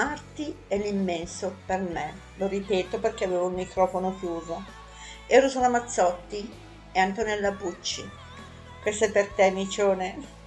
amarti è l'immenso per me. Lo ripeto perché avevo il microfono chiuso. Eros Ramazzotti e Antonella Pucci. Questo è per te, Micione.